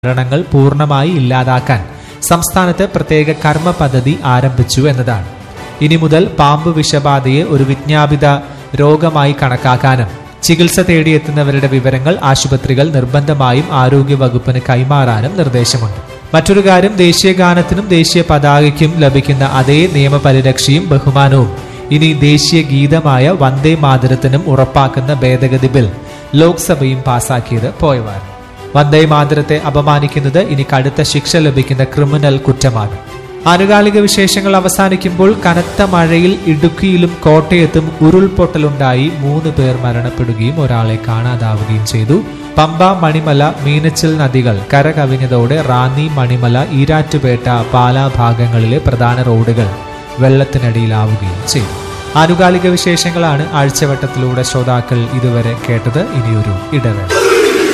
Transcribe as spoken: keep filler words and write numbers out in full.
മരണങ്ങൾ പൂർണ്ണമായി ഇല്ലാതാക്കാൻ സംസ്ഥാനത്ത് പ്രത്യേക കർമ്മ പദ്ധതി ആരംഭിച്ചു എന്നതാണ്. ഇനി മുതൽ പാമ്പ് വിഷബാധയെ ഒരു വിജ്ഞാപിത രോഗമായി കണക്കാക്കാനും ചികിത്സ തേടിയെത്തുന്നവരുടെ വിവരങ്ങൾ ആശുപത്രികൾ നിർബന്ധമായും ആരോഗ്യ വകുപ്പിന് കൈമാറാനും നിർദ്ദേശമുണ്ട്. മറ്റൊരു കാര്യം, ദേശീയ ഗാനത്തിനും ദേശീയ പതാകയ്ക്കും ലഭിക്കുന്ന അതേ നിയമപരിരക്ഷയും ബഹുമാനവും ഇനി ദേശീയ ഗീതമായ വന്ദേ മാതരത്തിനും ഉറപ്പാക്കുന്ന ഭേദഗതി ബിൽ ലോക്സഭയും പാസാക്കിയത് പോയവാരം. വന്ദേ മാതരത്തെ അപമാനിക്കുന്നത് ഇനി കടുത്ത ശിക്ഷ ലഭിക്കുന്ന ക്രിമിനൽ കുറ്റമാണ്. ആനുകാലിക വിശേഷങ്ങൾ അവസാനിക്കുമ്പോൾ കനത്ത മഴയിൽ ഇടുക്കിയിലും കോട്ടയത്തും ഉരുൾപൊട്ടലുണ്ടായി മൂന്ന് പേർ മരണപ്പെടുകയും ഒരാളെ കാണാതാവുകയും ചെയ്തു. പമ്പ, മണിമല, മീനച്ചിൽ നദികൾ കരകവിഞ്ഞതോടെ റാന്നി, മണിമല, ഈരാറ്റുപേട്ട, പാലാ ഭാഗങ്ങളിലെ പ്രധാന റോഡുകൾ വെള്ളത്തിനടിയിലാവുകയും ചെയ്തു. ആനുകാലിക വിശേഷങ്ങളാണ് ആഴ്ചവട്ടത്തിലൂടെ ശ്രോതാക്കൾ ഇതുവരെ കേട്ടത്. ഇനിയൊരു ഇടവേള.